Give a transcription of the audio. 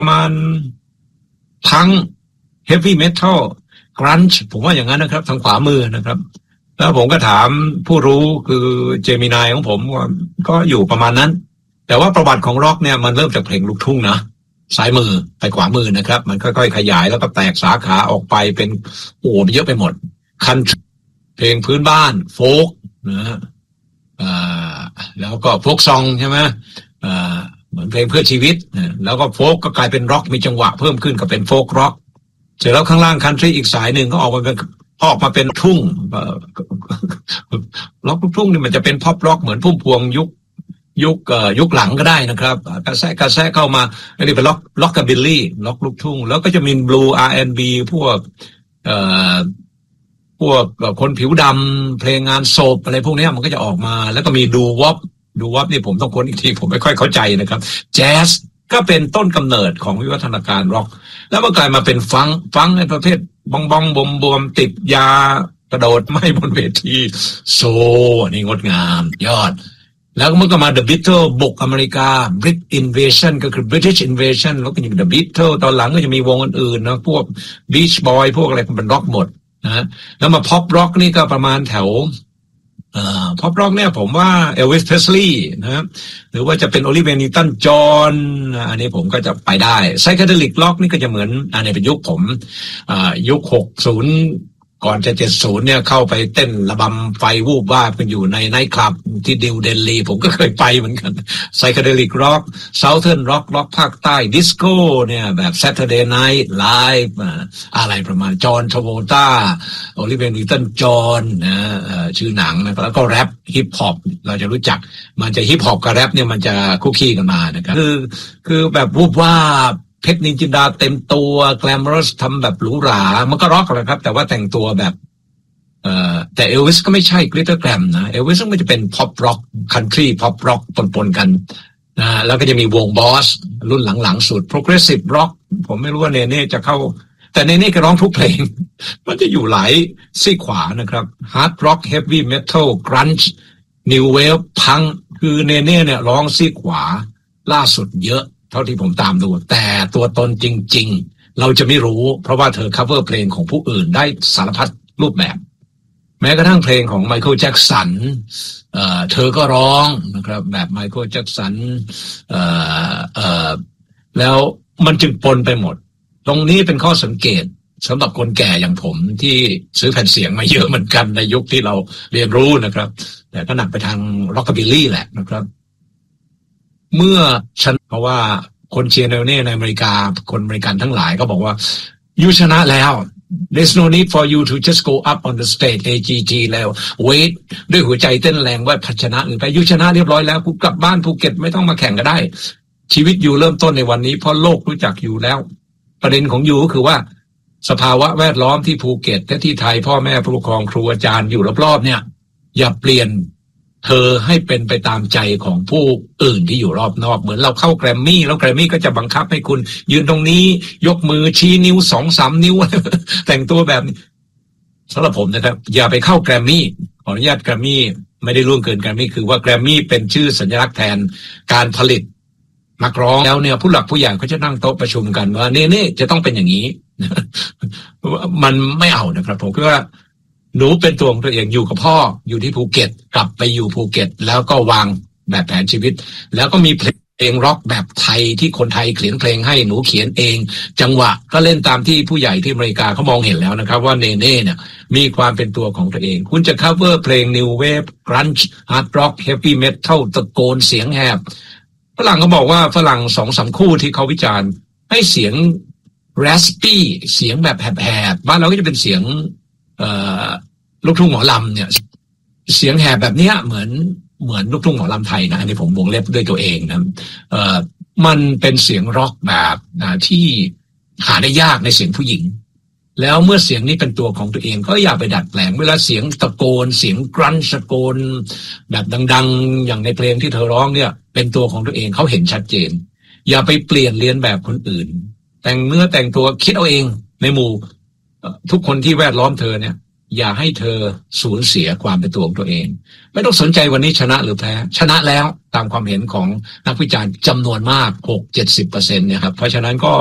ประมาณทั้ง heavy metal grunge ผมว่าอย่างนั้นนะครับทางขวามือนะครับแล้วผมก็ถามผู้รู้คือเจมินายของผมว่าก็อยู่ประมาณนั้นแต่ว่าประวัติของร็อกเนี่ยมันเริ่มจากเพลงลูกทุ่งนะซ้ายมือไปขวามือนะครับมันค่อยๆขยายแล้วก็แตกสาขาออกไปเป็นเยอะไปหมดคันเพลงพื้นบ้านโฟล์กนะแล้วก็โฟล์กซองใช่ไหมเหมือนเพลงเพื่อชีวิตแล้วก็โฟล์กก็กลายเป็นร็อกมีจังหวะเพิ่มขึ้นก็เป็นโฟล์กร็อกเสร็จแล้วข้างล่างคันทรีอีกสายหนึ่งก็ออกมาเป็นทุ่งร็อกลูกทุ่งนี่มันจะเป็นพ็อปร็อกเหมือนพุ่มพวงยุคหลังก็ได้นะครับกระแสเข้ามาอันนี้เป็นล็อกกับบิลลี่ล็อกลูกทุ่งแล้วก็จะมีบลู R&B พวกคนผิวดำเพลงงานโศพอะไรพวกนี้มันก็จะออกมาแล้วก็มีดูวอปนี่ผมต้องค้นอีกทีผมไม่ค่อยเข้าใจนะครับแจ๊สก็เป็นต้นกำเนิดของวิวัฒนาการร็อกแล้วมันกลายมาเป็นฟังในประเภทบองบวมติดยากระโดดไม่บนเวทีโซนี่งดงามยอดแล้วเมื่อก็มา The Beatles บุกอเมริกา Brit Invasion ก็คือ British Invasion แล้วก็ยัง The Beatles ตอนหลังก็จะมีวงอื่นๆนะพวก Beach Boy พวกอะไรเป็นร็อกหมดนะแล้วมา Pop Rock นี่ก็ประมาณแถวPop Rock เนี่ยผมว่า Elvis Presley นะหรือว่าจะเป็น Olivia Newton-John อันนี้ผมก็จะไปได้ Psychedelic Rock นี่ก็จะเหมือนอันนี้เป็นยุคผมยุค60ก่อนจะ70เนี่ยเข้าไปเต้นระบำไฟวูบวาบกันอยู่ในไนท์คลับที่นิวเดลีผมก็เคยไปเหมือนกัน Psychedelic Rock Southern Rock ภาคใต้ดิสโก้เนี่ยแบบ Saturday Night Live อะไรประมาณจอห์น ทราโวลตาโอลิเวีย นิวตัน จอห์นนะชื่อหนังนะแล้วก็แรปฮิปฮอปเราจะรู้จักมันจะฮิปฮอปกับแรปเนี่ยมันจะคุกคีกันมานะครับคือแบบวูบวาบเพชรนินจินดาเต็มตัวแกลมอรัสทำแบบหรูหรามันก็ร็อกแหละครับแต่ว่าแต่งตัวแบบแต่เอลวิสก็ไม่ใช่กลิตเตอร์แกรมนะเอลวิสมันจะเป็นพ็อปร็อกคันทรีพ็อปร็อกปนๆกันนะแล้วก็จะมีวงบอสรุ่นหลังๆสุดโปรเกรสซีฟร็อกผมไม่รู้ว่าเนเน่จะเข้าแต่เนเน่ก็ร้องทุกเพลงมันจะอยู่หลายซีกขวานะครับฮาร์ดร็อกเฮฟวี่เมทัลกรันช์นิวเวฟพังคือเนเน่เนี่ยร้องซีกขวาล่าสุดเยอะเท่าที่ผมตามดูแต่ตัวตนจริงๆเราจะไม่รู้เพราะว่าเธอ cover เพลงของผู้อื่นได้สารพัดรูปแบบแม้กระทั่งเพลงของไมเคิลแจ็คสันเธอก็ร้องนะครับแบบไมเคิลแจ็คสันแล้วมันจึงปนไปหมดตรงนี้เป็นข้อสังเกตสำหรับคนแก่อย่างผมที่ซื้อแผ่นเสียงมาเยอะเหมือนกันในยุคที่เราเรียนรู้นะครับแต่ก็หนักไปทางร็อกกาบิลลี่แหละนะครับเมื่อเพราะว่าคนเชียร์แนวเน่ในอเมริกาคนอเมริกันทั้งหลายก็บอกว่ายูชนะแล้ว there's no need for you to just go up on the stage AGT แล้ว wait ด้วยหัวใจเต้นแรงว่าพัชนะหรือไปยูชนะเรียบร้อยแล้วกูกลับบ้านภูเก็ตไม่ต้องมาแข่งก็ได้ชีวิตอยู่เริ่มต้นในวันนี้เพราะโลกรู้จักอยู่แล้วประเด็นของยูก็คือว่าสภาวะแวดล้อมที่ภูเก็ตและที่ไทยพ่อแม่ผู้ปกครองครูอาจารย์อยู่รอบๆเนี่ยอย่าเปลี่ยนเธอให้เป็นไปตามใจของผู้อื่นที่อยู่รอบนอกเหมือนเราเข้าแกรมมี่แล้วแกรมมี่ก็จะบังคับให้คุณยืนตรงนี้ยกมือชี้นิ้ว2-3 นิ้ว แต่งตัวแบบนี้สำหรับผมนะครับอย่าไปเข้าแกรมมี่ขออนุญาตแกรมมี่ไม่ได้ล่วงเกินแกรมมี่คือว่าแกรมมี่เป็นชื่อสัญลักษณ์แทนการผลิตนักร้องแล้วเนี่ยผู้หลักผู้ใหญ่เขาจะนั่งโต๊ะประชุมกันว่านี่จะต้องเป็นอย่างนี้ มันไม่เอานะครับผมคิดว่าหนูเป็นตัวของตัวเองอยู่กับพ่ออยู่ที่ภูเก็ตกลับไปอยู่ภูเก็ตแล้วก็วางแบบแผนชีวิตแล้วก็มีเพลงร็อกแบบไทยที่คนไทยเขียนเพลงให้หนูเขียนเองจังหวะก็เล่นตามที่ผู้ใหญ่ที่อเมริกาเขามองเห็นแล้วนะครับว่าเนเน่เนี่ยมีความเป็นตัวของตัวเองคุณจะ cover เพลง New Wave Grunge Hard Rock Heavy Metal ตะโกนเสียงแหบฝรั่งเขาบอกว่าฝรั่ง2-3คู่ที่เขาวิจารณ์ให้เสียง raspy เสียงแบบแหบๆบ้านเราก็จะเป็นเสียงลูกทุ่งหมอลำเนี่ยเสียงแหบแบบเนี้ยเหมือนลูกทุ่งหมอลำไทยนะอันนี้ผมวงเล็บด้วยตัวเองนะมันเป็นเสียงร็อกแบบที่หาได้ยากในเสียงผู้หญิงแล้วเมื่อเสียงนี้เป็นตัวของตัวเองก็อย่าไปดัดแปลงเวลาเสียงตะโกนเสียงกรันตะโกนแบบดังๆอย่างในเพลงที่เธอร้องเนี่ยเป็นตัวของตัวเองเขาเห็นชัดเจนอย่าไปเปลี่ยนเลียนแบบคนอื่นแต่งเนื้อแต่งตัวคิดเอาเองในหมู่ทุกคนที่แวดล้อมเธอเนี่ยอย่าให้เธอสูญเสียความเป็นตัวของตัวเองไม่ต้องสนใจวันนี้ชนะหรือแพ้ชนะแล้วตามความเห็นของนักวิจารณ์จำนวนมาก 60-70% เนี่ยครับเพราะฉะนั้นก็